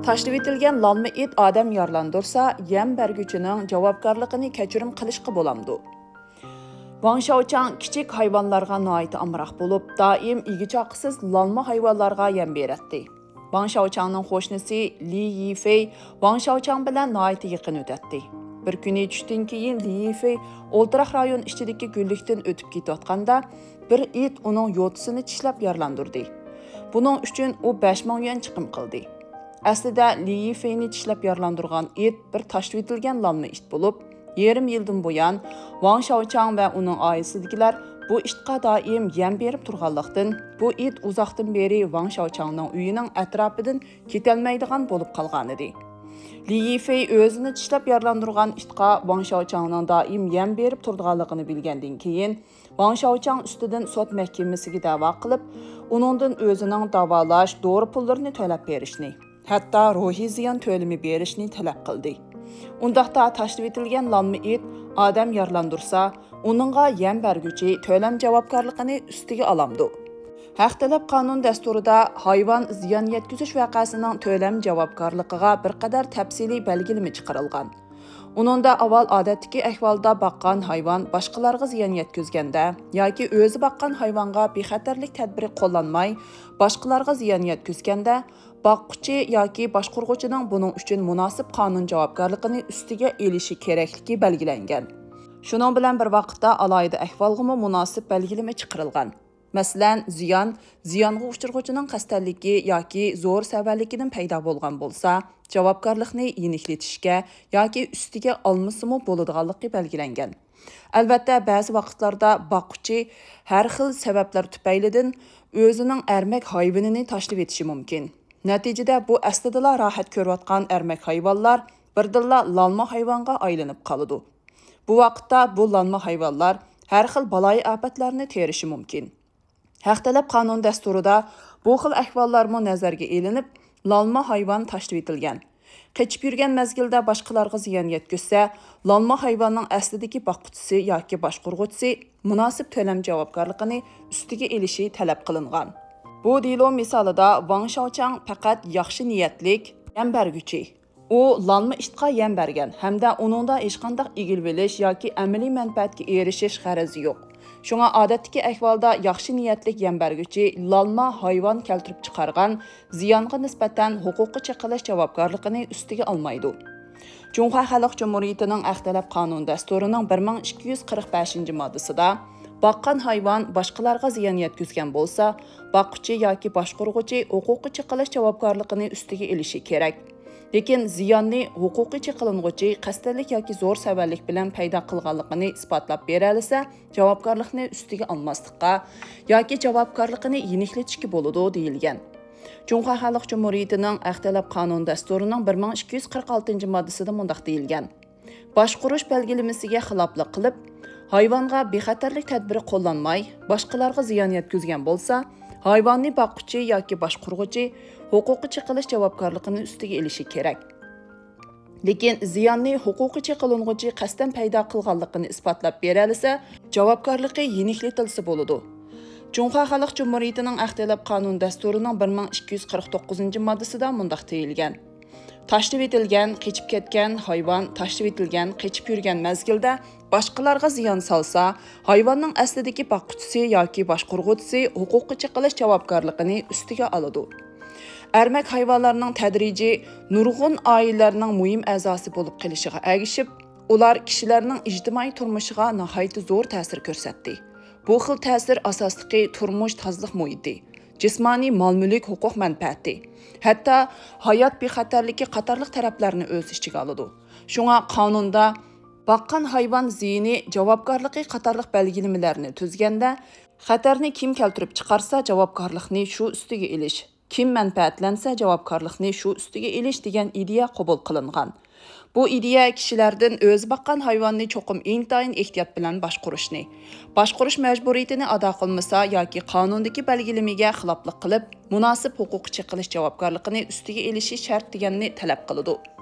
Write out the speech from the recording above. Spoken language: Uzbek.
Tashlab etilgan lalma it odam yaralandırsa, yem bergüchining javobgarligini kechirim qilishga bo'lamdi. Wang Xiaochang kichik hayvonlarga noit amroq bo'lib, doim igichoqsiz lalma hayvonlarga yem beradi. Wang Xiaochangning qo'shnisi Li Yifei Wang Xiaochang bilan noit yaqin o'tadi. Bir kuni tushdan keyin Li Yifei o'ltiraq rayon ichidagi gullikdan o'tib ketayotganda, bir it uning yo'tisini tishlab yaralandirdi. Buning uchun u 5000 yuan chiqim qildi. Aslida Li Yifei'ni tishlab yaralandırgan it bir tashlab etilgan lalma it bo'lib, yarım yildan buyon Wang Xiaochang va uning oilasidagilar bu itga doim yem berib turganlikdan, bu it uzoqdan beri Wang Xiaochangning uyining atrofidan ketolmaydigan bo'lib qolgan edi. Li Yifei o'zini tishlab yaralandırgan itga Wang Xiaochangning doim yem berib turganligini bilgandan keyin, Wang Xiaochang ustidan sud mahkamasiga da'vo qilib, uningdan o'zining davolash dori pullarini to'lab berishni, hatto ruhiy ziyon to'limi berishni talab qildi. Undaqda tashlab etilgan lalma it odam yaralandırsa, uningga yem bergüchi to'lam javobgarligini ustiga olamdi. Haq talab qonun dasturida hayvon ziyon yetkazish vaqasining to'lam javobgarligiga bir qadar tafsiliy belgilama chiqarilgan. Uningda avval odatdagi ahvolda boqqan hayvon boshqalarga ziyon yetkazganda yoki o'zi boqqan hayvonga bexatarlik tadbiri qo'llanmay boshqalarga ziyon yetkazganda boqquchi yoki boshqaruvchining buning uchun munosib qonun javobgarligini ustiga elishi kerakligi belgilangan. Shuning bilan bir vaqtda alohida ahvolga munosib belgilama chiqarilgan. Masalan, ziyonga uchirg'uchining qasdligi yoki zo'r savalligidan paydo bo'lgan bo'lsa, javobgarlikni yenikletishga yoki ustiga olmasimi bo'ladiganligi belgilangan. Albatta, ba'zi vaqtlarda boqquchi har xil sabablar tufaylidan o'zining ermak hayvonini tashlab etishi mumkin. Natijada bu aslida rohat ko'rayotgan ermak hayvonlar birdilla lalma hayvonga aylanib qoladi. Bu vaqtda bu lalma hayvonlar har xil baloyi ofatlarni terishi mumkin. Haq talab qonun dasturida bu xil ahvollarmi nazarga elinib, lalma hayvon tashlab etilgan. Qechib yurgan mezgilda boshqalarga ziyon yetkazsa, lalma hayvonning aslidagi boqquchisi yoki boshqaruvchisi munosib to'lam javobgarligini ustiga elishi talab qilingan. Bu delo misolida Wang Xiaochang faqat yaxshi niyatlik yem bergüchi. U lalma itga yem bergan hamda uningda hech qanday igil bilish yoki amaliy manfaatga erishish g'arazi yo'q. Shunga odatdagi ahvolda yaxshi niyatlik yem bergüchi lalma hayvon keltirib chiqargan ziyonga nisbatan huquqiy chiqilish javobgarligini ustiga olmaydi. Jumhur Xalq Cumhuriyatining Aqtalab qonun dasturining 1245-moddasida boqqan hayvon boshqalarga ziyon yetkazgan bo'lsa, boqquchi yoki boshqaruvchi huquqiy chiqilish javobgarligini ustiga elishi kerak. Lekin ziyonni huquqiy qilinguchi qasdlik yoki zo'r savallik bilan paydo qilganligini isbotlab beralsa, javobgarlikni ustiga olmaslikqa yoki javobgarlikni yenikletishga bo'ladi deyilgan. Jumhur Xalq Cumhuriyatining Aqtalab qonun dasturining 1246-moddasida mundaq deyilgan. Boshqarish belgilamasiga xiloflik qilib, hayvonga bexatarlik tadbiri qo'llanmay, boshqalarga ziyon yetkazgan bo'lsa, hayvonni boqquchi yoki boshqaruvchi huquqiy chiqilish javobgarligini ustiga elishi kerak. Lekin ziyonni huquqiy qilinguchi qasddan paydo qilganligini isbotlab beralsa, javobgarligi yenikletilsa bo'ladi. Jumhur Xalq Cumhuriyatining Aqtalab qonun dasturining 1249-moddasida mundaq deyilgan. Tashlab etilgan, qechib ketgan hayvon tashlab etilgan, qechib yurgan mezgilda boshqalarga ziyon solsa, hayvonning aslidagi boqquchisi yoki boshqaruvchisi huquqiy chiqilish javobgarligini ustiga oladi. Ermak hayvonlarning tadrijiy nurg'un oilalarning muhim a'zosi bo'lib qolishiga ergishib, ular kishilarning ijtimoiy turmushiga nihoyat zo'r ta'sir ko'rsatdi. Bu xil ta'sir asosligi turmush tozalik muhiti, jismoniy mol-mulk huquq manfaati, hatto hayot bexatarligi qatorliq taraflarni o'z ichiga oladi. Shunga qonunda boqqan hayvon ziyini javobgarligi qatorliq belgilamalarni tuzganda, xatarni kim keltirib chiqarsa javobgarlikni shu ustiga elish, kim manfaatlansa javobgarlikni shu ustiga elish degan ideya qabul qilingan. Bu ideya kishilardan o'z boqqan hayvonni cho'qim intayin ehtiyot bilan boshqarish majburiyatini ado qilmasa yoki qonundagi belgilamaga xiloflik qilib, munosib huquqiy chiqilish javobgarligini ustiga elishi shart deganni talab qiladi.